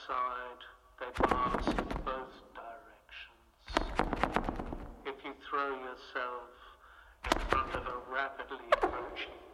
outside, they pass in both directions. If you throw yourself in front of a rapidly approaching